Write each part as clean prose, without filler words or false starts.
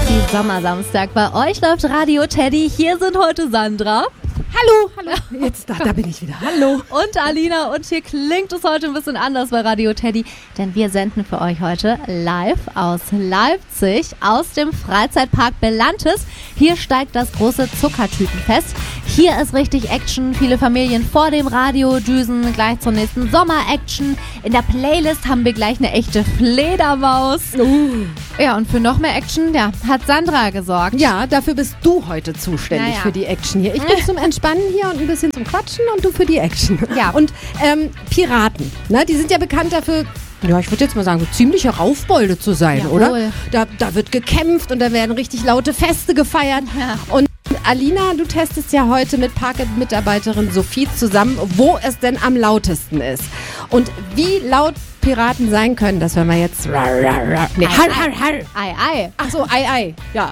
Happy Sommersamstag. Bei euch läuft Radio Teddy. Hier sind heute Sandra. Hallo. Jetzt, da bin ich wieder. Hallo. Und Alina. Und hier klingt es heute ein bisschen anders bei Radio Teddy, denn wir senden für euch heute live aus Leipzig, aus dem Freizeitpark Belantes. Hier steigt das große Zuckertütenfest. Hier ist richtig Action. Viele Familien vor dem Radio düsen gleich zur nächsten Sommer-Action. In der Playlist haben wir gleich eine echte Fledermaus. Ja, und für noch mehr Action, hat Sandra gesorgt. Ja, dafür bist du heute zuständig für die Action hier. Ich bin zum Entspannen hier und ein bisschen zum Quatschen und du für die Action. Ja. Und Piraten, ne, die sind ja bekannt dafür, ja, ich würde jetzt mal sagen, ziemliche Raufbolde zu sein, Jawohl. oder? Da wird gekämpft und da werden richtig laute Feste gefeiert. Ja. Und Alina, du testest ja heute mit Parkett-Mitarbeiterin Sophie zusammen, wo es denn am lautesten ist. Und wie laut Piraten sein können, das hören wir jetzt. Nee, Ei. Ach so, ei. Ja.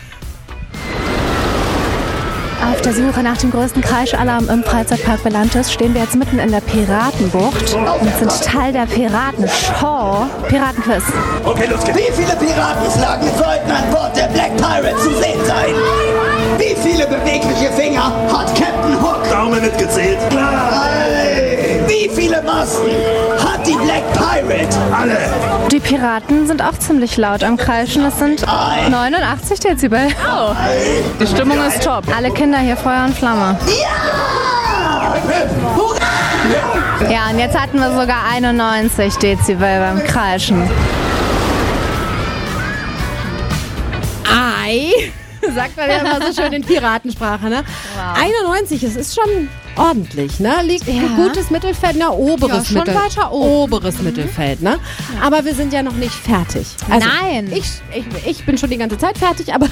Auf der Suche nach dem größten Kreischalarm im Freizeitpark Belantes stehen wir jetzt mitten in der Piratenbucht und sind Teil der Piratenshow. Piratenquiz. Okay, los geht's. Wie viele Piratenflaggen sollten an Bord der Black Pirate zu sehen sein? Wie viele bewegliche Finger hat Captain Hook? Daumen mitgezählt. Wie viele Masten hat die Black Pirate? Alle. Die Piraten sind auch ziemlich laut am Kreischen. Es sind 89 Dezibel. Oh. Die Stimmung ist top. Alle Kinder hier Feuer und Flamme. Ja! Hurra! Ja, und jetzt hatten wir sogar 91 Dezibel beim Kreischen. Ei, sagt man ja immer so schön in Piratensprache, ne? Wow. 91, es ist schon ordentlich, ne? Liegt ein gutes Mittelfeld, oberes schon weiter oben. Oberes Mittelfeld, ne? Ja. Aber wir sind ja noch nicht fertig. Also, Nein. Ich bin schon die ganze Zeit fertig, aber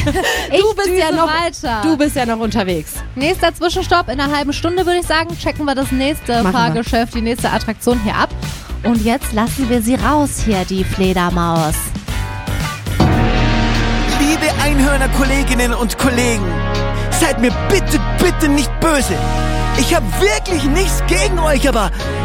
du bist ja noch unterwegs. Nächster Zwischenstopp in einer halben Stunde, würde ich sagen, checken wir das nächste Fahrgeschäft, die nächste Attraktion hier ab. Und jetzt lassen wir sie raus hier, die Fledermaus. Liebe Einhörner-Kolleginnen und Kollegen, seid mir bitte nicht böse. Ich habe wirklich nichts gegen euch, aber